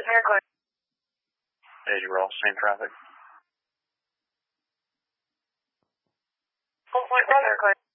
Daisy Roll, same traffic. Full point weather, clear.